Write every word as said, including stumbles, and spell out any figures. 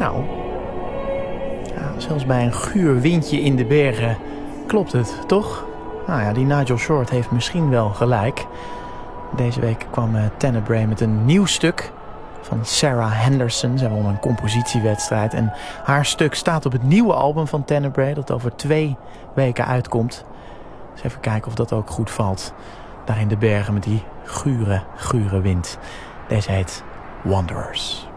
Nou, ja, zelfs bij een guur windje in de bergen klopt het, toch? Nou ja, die Nigel Short heeft misschien wel gelijk. Deze week kwam uh, Tenebrae met een nieuw stuk van Sarah Henderson. Ze won een compositiewedstrijd. En haar stuk staat op het nieuwe album van Tenebrae, dat over twee weken uitkomt. Dus even kijken of dat ook goed valt. Daar in de bergen met die gure, gure wind. Deze heet Wanderers.